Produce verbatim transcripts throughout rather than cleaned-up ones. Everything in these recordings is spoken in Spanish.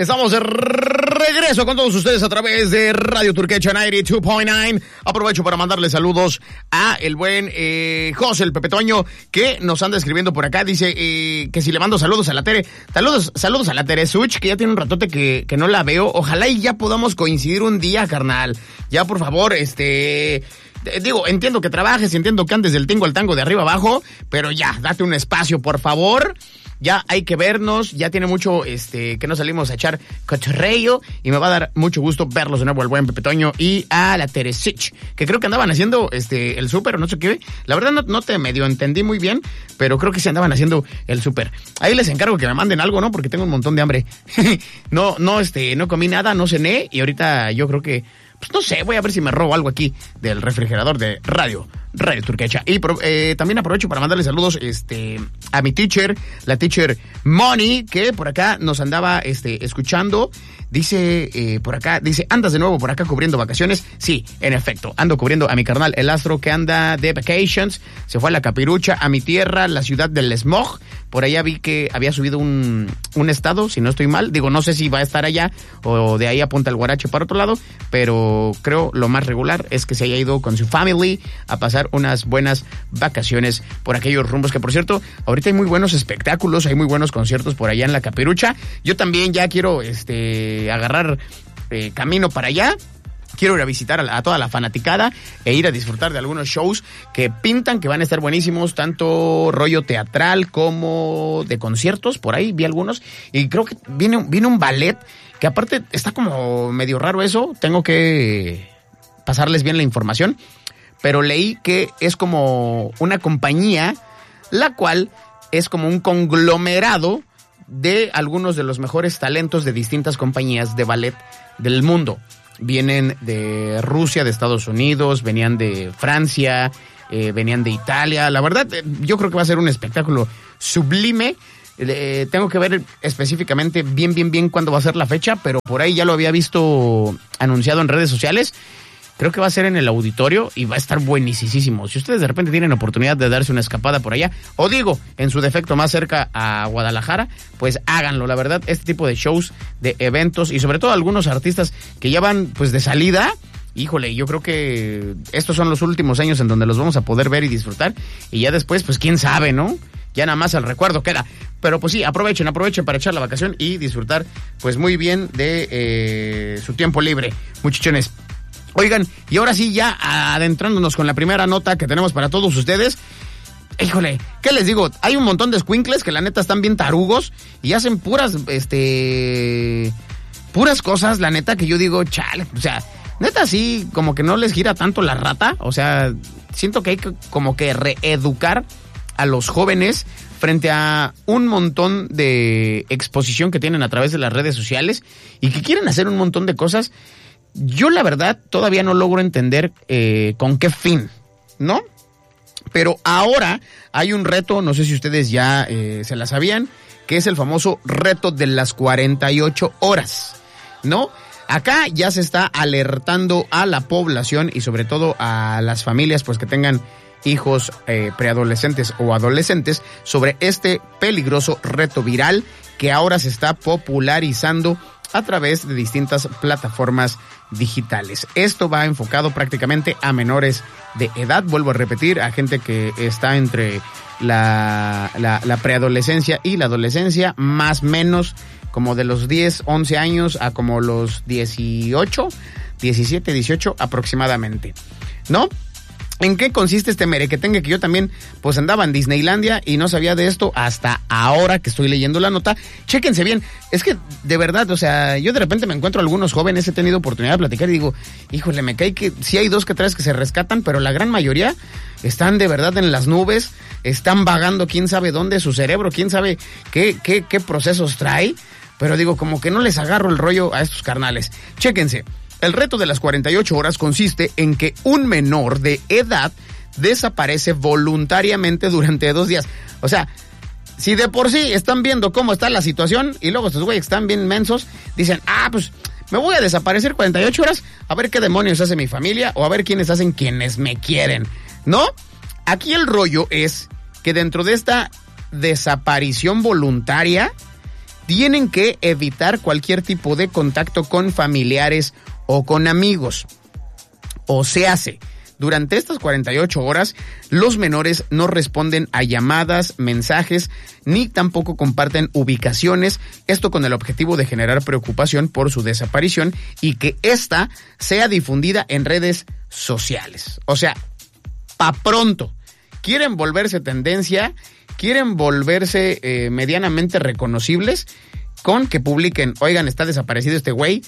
Estamos de regreso con todos ustedes a través de Radio Turquecha noventa y dos punto nueve. Aprovecho para mandarle saludos a el buen eh, José, el Pepe Toño, que nos anda escribiendo por acá. Dice eh, que si le mando saludos a la Tere. Saludos, saludos a la Tere Such, que ya tiene un ratote que, que no la veo. Ojalá y ya podamos coincidir un día, carnal. Ya, por favor, este... Digo, entiendo que trabajes, entiendo que andes del tingo al tango de arriba abajo, pero ya, date un espacio, por favor. Ya hay que vernos, ya tiene mucho este que nos salimos a echar cotorreo y me va a dar mucho gusto verlos de nuevo al buen Pepe Toño y a la Teresich, que creo que andaban haciendo este el súper o no sé qué. La verdad no, no te medio entendí muy bien, pero creo que se andaban haciendo el súper. Ahí les encargo que me manden algo, ¿no? Porque tengo un montón de hambre. no, no, este, no comí nada, no cené y ahorita yo creo que pues no sé, voy a ver si me robo algo aquí del refrigerador de Radio, Radio Turquecha. Y eh, también aprovecho para mandarle saludos este, a mi teacher, la teacher Moni, que por acá nos andaba este, escuchando. Dice eh, por acá, dice, ¿andas de nuevo por acá cubriendo vacaciones? Sí, en efecto, ando cubriendo a mi carnal, el astro, que anda de vacations. Se fue a la Capirucha, a mi tierra, la ciudad del Smog. Por allá vi que había subido un, un estado, si no estoy mal. Digo, no sé si va a estar allá o de ahí a Punta el Guarache para otro lado, pero creo lo más regular es que se haya ido con su family a pasar unas buenas vacaciones por aquellos rumbos. Que, por cierto, ahorita hay muy buenos espectáculos, hay muy buenos conciertos por allá en la Capirucha. Yo también ya quiero este agarrar eh, camino para allá. Quiero ir a visitar a, la, a toda la fanaticada e ir a disfrutar de algunos shows que pintan que van a estar buenísimos, tanto rollo teatral como de conciertos. Por ahí vi algunos y creo que viene, viene un ballet que aparte está como medio raro eso. Tengo que pasarles bien la información, pero leí que es como una compañía la cual es como un conglomerado de algunos de los mejores talentos de distintas compañías de ballet del mundo. Vienen de Rusia, de Estados Unidos, venían de Francia, eh, venían de Italia. La verdad, eh, yo creo que va a ser un espectáculo sublime. Eh, tengo que ver específicamente bien, bien, bien cuándo va a ser la fecha, pero por ahí ya lo había visto anunciado en redes sociales. Creo que va a ser en el auditorio y va a estar buenísimo. Si ustedes de repente tienen oportunidad de darse una escapada por allá, o digo, en su defecto más cerca a Guadalajara, pues háganlo. La verdad, este tipo de shows, de eventos y sobre todo algunos artistas que ya van pues de salida, híjole, yo creo que estos son los últimos años en donde los vamos a poder ver y disfrutar. Y ya después, pues quién sabe, ¿no? Ya nada más el recuerdo queda. Pero pues sí, aprovechen, aprovechen para echar la vacación y disfrutar pues muy bien de eh, su tiempo libre, muchachones. Oigan, y ahora sí, ya adentrándonos con la primera nota que tenemos para todos ustedes. Híjole, ¿qué les digo? Hay un montón de escuincles que la neta están bien tarugos y hacen puras, este... puras cosas, la neta, que yo digo, chale, o sea, neta sí, como que no les gira tanto la rata. O sea, siento que hay que como que reeducar a los jóvenes frente a un montón de exposición que tienen a través de las redes sociales y que quieren hacer un montón de cosas. Yo la verdad todavía no logro entender eh, con qué fin, ¿no? Pero ahora hay un reto, no sé si ustedes ya eh, se la sabían, que es el famoso reto de las cuarenta y ocho horas, ¿no? Acá ya se está alertando a la población y sobre todo a las familias pues que tengan hijos eh, preadolescentes o adolescentes sobre este peligroso reto viral que ahora se está popularizando a través de distintas plataformas digitales. Esto va enfocado prácticamente a menores de edad, vuelvo a repetir, a gente que está entre la, la, la preadolescencia y la adolescencia, más o menos como de los diez, once años a como los dieciocho, diecisiete, dieciocho aproximadamente, ¿no? ¿En qué consiste este merequetengue? Que yo también pues andaba en Disneylandia y no sabía de esto hasta ahora que estoy leyendo la nota. Chéquense bien, es que de verdad, o sea, yo de repente me encuentro a algunos jóvenes, he tenido oportunidad de platicar y digo, híjole, me cae que sí hay dos que tres que se rescatan, pero la gran mayoría están de verdad en las nubes, están vagando quién sabe dónde, su cerebro, quién sabe qué, qué, qué procesos trae, pero digo, como que no les agarro el rollo a estos carnales. Chéquense. El reto de las cuarenta y ocho horas consiste en que un menor de edad desaparece voluntariamente durante dos días. O sea, si de por sí están viendo cómo está la situación y luego estos güeyes están bien mensos, dicen, ah, pues me voy a desaparecer cuarenta y ocho horas a ver qué demonios hace mi familia o a ver quiénes hacen quienes me quieren, ¿no? Aquí el rollo es que dentro de esta desaparición voluntaria tienen que evitar cualquier tipo de contacto con familiares o con amigos. O se hace. Durante estas cuarenta y ocho horas, los menores no responden a llamadas, mensajes, ni tampoco comparten ubicaciones, esto con el objetivo de generar preocupación por su desaparición y que ésta sea difundida en redes sociales. O sea, pa' pronto. Quieren volverse tendencia, quieren volverse eh, medianamente reconocibles con que publiquen, oigan, está desaparecido este güey,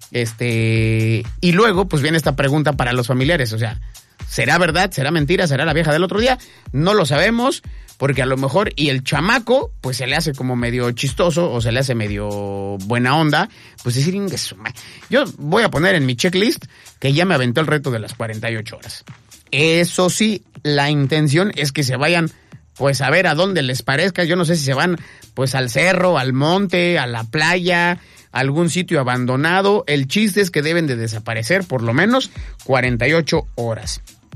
este, y luego pues viene esta pregunta para los familiares, o sea, ¿será verdad? ¿Será mentira? ¿Será la vieja del otro día? No lo sabemos, porque a lo mejor, y el chamaco, pues se le hace como medio chistoso, o se le hace medio buena onda, pues decir, yo voy a poner en mi checklist que ya me aventó el reto de las cuarenta y ocho horas. Eso sí, la intención es que se vayan, pues a ver a dónde les parezca, yo no sé si se van, pues al cerro, al monte, a la playa, a algún sitio abandonado, el chiste es que deben de desaparecer por lo menos cuarenta y ocho horas.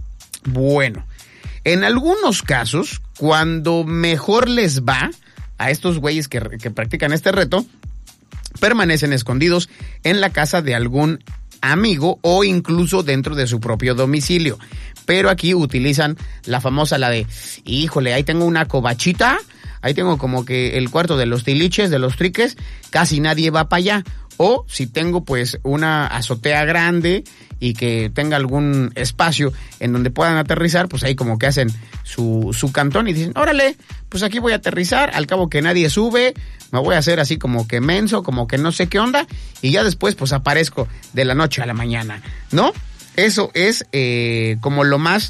Bueno, en algunos casos, cuando mejor les va a estos güeyes que, que practican este reto, permanecen escondidos en la casa de algún amigo o incluso dentro de su propio domicilio. Pero aquí utilizan la famosa, la de, híjole, ahí tengo una covachita, ahí tengo como que el cuarto de los tiliches, de los triques, casi nadie va para allá. O si tengo pues una azotea grande y que tenga algún espacio en donde puedan aterrizar, pues ahí como que hacen su, su cantón y dicen, órale, pues aquí voy a aterrizar, al cabo que nadie sube, me voy a hacer así como que menso, como que no sé qué onda, y ya después pues aparezco de la noche a la mañana, ¿no? Eso es eh, como lo más,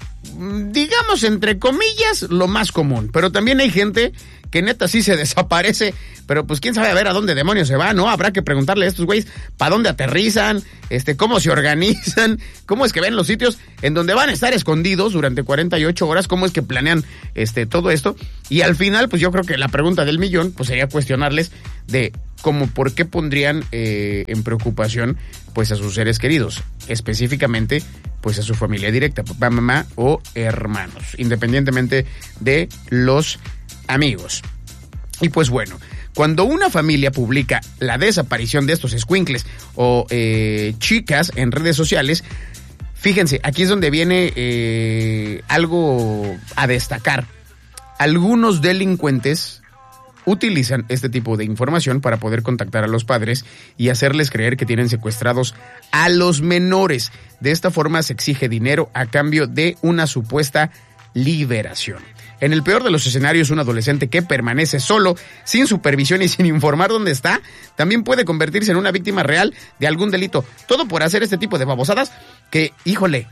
digamos entre comillas, lo más común, pero también hay gente que neta sí se desaparece, pero pues quién sabe a ver a dónde demonios se va, ¿no? Habrá que preguntarle a estos güeyes para dónde aterrizan, este, cómo se organizan, cómo es que ven los sitios en donde van a estar escondidos durante cuarenta y ocho horas, cómo es que planean este todo esto, y al final pues yo creo que la pregunta del millón pues sería cuestionarles de cómo por qué pondrían eh, en preocupación pues a sus seres queridos, específicamente pues a su familia directa, papá, mamá o hermanos, independientemente de los amigos. Y pues bueno, cuando una familia publica la desaparición de estos escuincles o eh, chicas en redes sociales, fíjense, aquí es donde viene eh, algo a destacar. Algunos delincuentes utilizan este tipo de información para poder contactar a los padres y hacerles creer que tienen secuestrados a los menores. De esta forma se exige dinero a cambio de una supuesta liberación. En el peor de los escenarios, un adolescente que permanece solo, sin supervisión y sin informar dónde está, también puede convertirse en una víctima real de algún delito. Todo por hacer este tipo de babosadas que, híjole,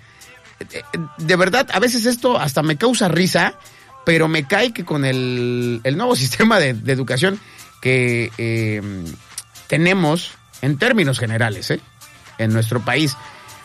de verdad, a veces esto hasta me causa risa, pero me cae que con el, el nuevo sistema de, de educación que eh, tenemos, en términos generales, ¿eh? en nuestro país,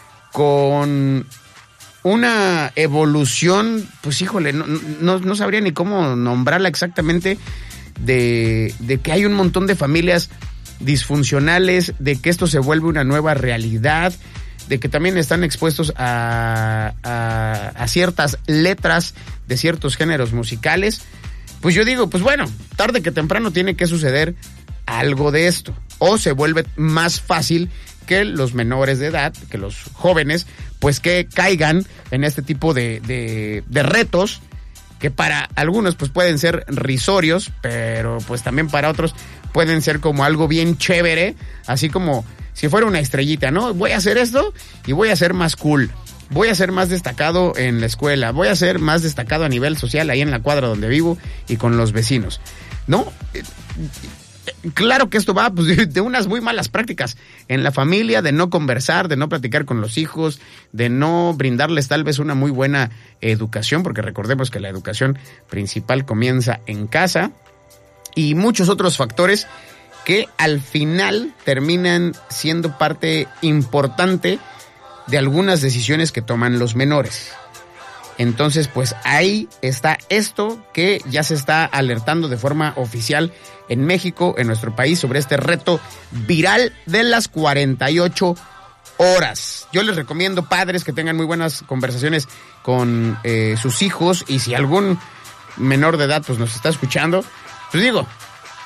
con una evolución, pues híjole, no, no, no sabría ni cómo nombrarla exactamente, de, de que hay un montón de familias disfuncionales, de que esto se vuelve una nueva realidad, de que también están expuestos a, a, a ciertas letras de ciertos géneros musicales. Pues yo digo, pues bueno, tarde que temprano tiene que suceder algo de esto, o se vuelve más fácil que los menores de edad, que los jóvenes, pues que caigan en este tipo de, de, de retos, que para algunos pues pueden ser risorios, pero pues también para otros pueden ser como algo bien chévere, así como si fuera una estrellita, ¿no? Voy a hacer esto y voy a ser más cool, voy a ser más destacado en la escuela, voy a ser más destacado a nivel social ahí en la cuadra donde vivo y con los vecinos, ¿no? Claro que esto va pues, de unas muy malas prácticas en la familia, de no conversar, de no platicar con los hijos, de no brindarles tal vez una muy buena educación, porque recordemos que la educación principal comienza en casa, y muchos otros factores que al final terminan siendo parte importante de algunas decisiones que toman los menores. Entonces, pues ahí está esto que ya se está alertando de forma oficial en México, en nuestro país, sobre este reto viral de las cuarenta y ocho horas. Yo les recomiendo, padres, que tengan muy buenas conversaciones con eh, sus hijos, y si algún menor de edad pues nos está escuchando, pues digo,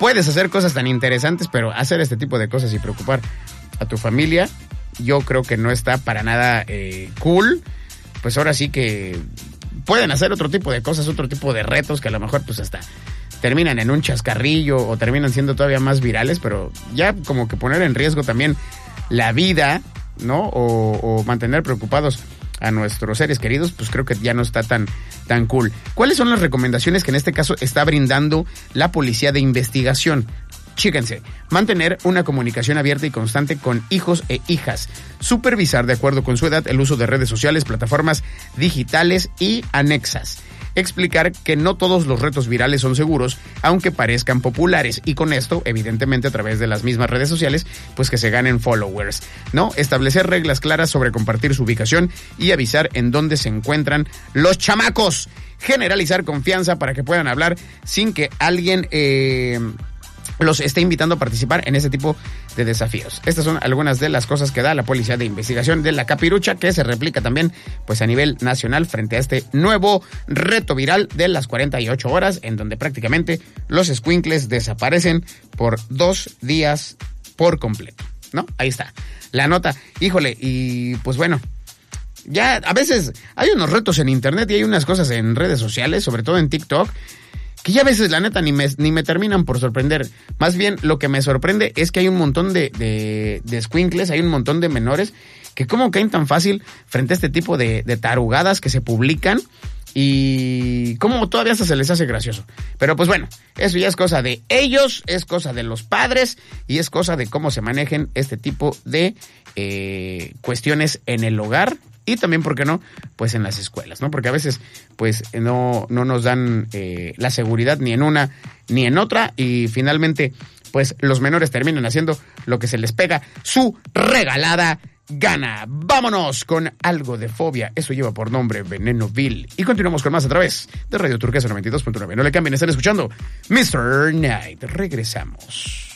puedes hacer cosas tan interesantes, pero hacer este tipo de cosas y preocupar a tu familia, yo creo que no está para nada eh, cool. Pues ahora sí que pueden hacer otro tipo de cosas, otro tipo de retos que a lo mejor pues hasta terminan en un chascarrillo o terminan siendo todavía más virales, pero ya como que poner en riesgo también la vida, ¿no? O, o mantener preocupados a nuestros seres queridos, pues creo que ya no está tan, tan cool. ¿Cuáles son las recomendaciones que en este caso está brindando la Policía de Investigación? Chíquense, mantener una comunicación abierta y constante con hijos e hijas, supervisar de acuerdo con su edad el uso de redes sociales, plataformas digitales y anexas, explicar que no todos los retos virales son seguros, aunque parezcan populares, y con esto, evidentemente a través de las mismas redes sociales, pues que se ganen followers, ¿no? Establecer reglas claras sobre compartir su ubicación y avisar en dónde se encuentran los chamacos, generalizar confianza para que puedan hablar sin que alguien eh, los esté invitando a participar en ese tipo de desafíos. Estas son algunas de las cosas que da la Policía de Investigación de la Capirucha, que se replica también pues a nivel nacional frente a este nuevo reto viral de las cuarenta y ocho horas, en donde prácticamente los escuincles desaparecen por dos días por completo, ¿no? Ahí está la nota. Híjole, y pues bueno, ya a veces hay unos retos en internet y hay unas cosas en redes sociales, sobre todo en TikTok, que ya a veces, la neta, ni me, ni me terminan por sorprender. Más bien, lo que me sorprende es que hay un montón de, de, de escuincles, hay un montón de menores que cómo caen tan fácil frente a este tipo de, de tarugadas que se publican y cómo todavía hasta se les hace gracioso. Pero pues bueno, eso ya es cosa de ellos, es cosa de los padres y es cosa de cómo se manejen este tipo de eh, cuestiones en el hogar. Y también, ¿por qué no? Pues en las escuelas, ¿no? Porque a veces, pues, no, no nos dan eh, la seguridad ni en una ni en otra. Y finalmente, pues, los menores terminan haciendo lo que se les pega su regalada gana. Vámonos con algo de fobia. Eso lleva por nombre Veneno Vil. Y continuamos con más a través de Radio Turquesa noventa y dos punto nueve. No le cambien, están escuchando mister Night. Regresamos.